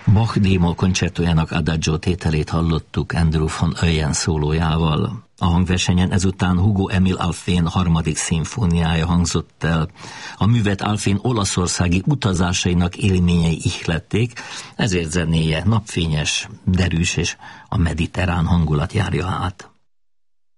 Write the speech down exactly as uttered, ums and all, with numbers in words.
Bach D-moll koncertójának Adagio tételét hallottuk Andrew von Oyen szólójával. A hangversenyen ezután Hugo Emil Alfvén harmadik szimfóniája hangzott el. A művet Alfvén olaszországi utazásainak élményei ihlették, ezért zenéje napfényes, derűs és a mediterrán hangulat járja át.